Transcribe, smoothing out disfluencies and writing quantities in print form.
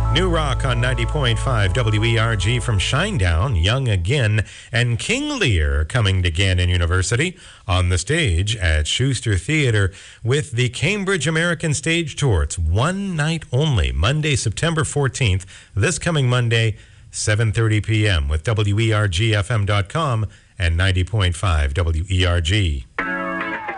New Rock on 90.5 WERG from Shinedown, Young Again, and King Lear coming to Gannon University on the stage at Schuster Theater with the Cambridge American Stage Tour. It's one night only, Monday, September 14th, this coming Monday, 7:30 p.m. with WERGFM.com and 90.5 WERG.